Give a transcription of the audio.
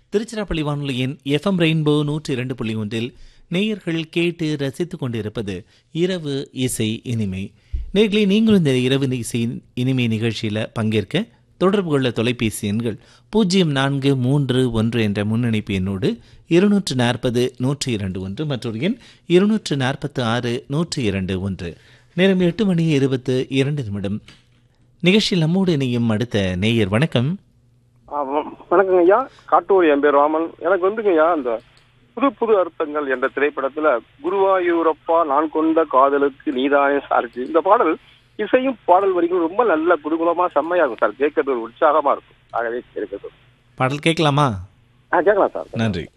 திருச்சிராப்பள்ளி வானொலியின் FM rainbow 102.1 நேயர்கள் கேட்டு ரசித்துக் கொண்டிருப்பது இரவு இசை இனிமை. நேர்களே, நீங்களும் இந்த இரவு இசை இனிமை நிகழ்ச்சியில் பங்கேற்க தொடர்பு கொள்ள தொலைபேசி எண்கள் 0431 என்ற முன்னணிப்பு எண்ணோடு 240-102 மற்றொரு எண் 246-102. நேரம் 8:22 நிகழ்ச்சியில் நம்மோடு இணையும் அடுத்த நேயர். வணக்கம். வணக்கங்க ஐயா. காட்டூர் என் பேர் ராமன். எனக்கு வந்துங்க ஐயா, அந்த புது புது அர்த்தங்கள் என்ற திரைப்படத்துல குருவாயூரப்பா நான் கொண்ட காதலுக்கு நீதானே சார்ஜி, இந்த பாடல் இசையும் பாடல் வரிகளும் ரொம்ப நல்ல புதுகுலமா செம்மையா இருக்கும் சார். கேட்கறது ஒரு உற்சாகமா இருக்கும். ஆகவே இருக்கிறது பாடல் கேட்கலாமா? கேட்கலாம் சார். நன்றி.